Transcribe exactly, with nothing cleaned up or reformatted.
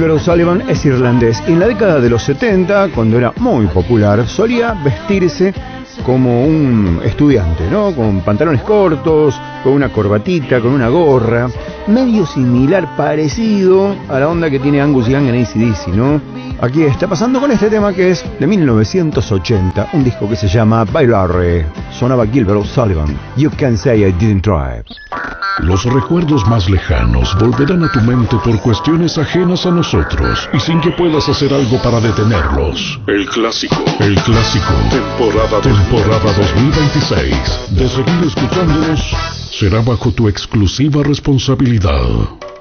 Gilbert O'Sullivan es irlandés y en la década de los setenta, cuando era muy popular, solía vestirse como un estudiante, ¿no? Con pantalones cortos, con una corbatita, con una gorra, medio similar, parecido a la onda que tiene Angus Young en A C D C, ¿no? Aquí está pasando con este tema que es de mil novecientos ochenta, un disco que se llama Bailare. Sonaba Gilbert O'Sullivan, You Can Say I Didn't Try. Los recuerdos más lejanos volverán a tu mente por cuestiones ajenas a nosotros y sin que puedas hacer algo para detenerlos. El clásico, el clásico, temporada, temporada dos mil veintiséis. De seguir escuchándonos, será bajo tu exclusiva responsabilidad.